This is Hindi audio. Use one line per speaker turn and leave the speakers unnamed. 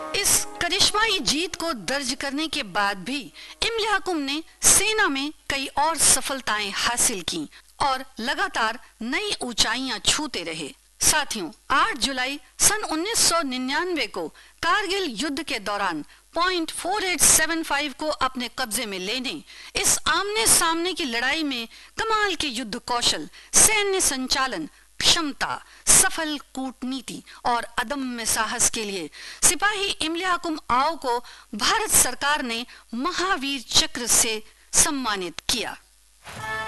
इस करिश्माई जीत को दर्ज करने के बाद भी इम्लियाकुम ने सेना में कई और सफलताएं हासिल की और लगातार नई ऊंचाइयां छूते रहे। साथियों, 8 जुलाई सन 1999 को कारगिल युद्ध के दौरान पॉइंट 4875 को अपने कब्जे में लेने, इस आमने सामने की लड़ाई में कमाल के युद्ध कौशल, सैन्य संचालन क्षमता, सफल कूटनीति और अदम्य साहस के लिए सिपाही इम्लियाकुम आओ को भारत सरकार ने महावीर चक्र से सम्मानित किया।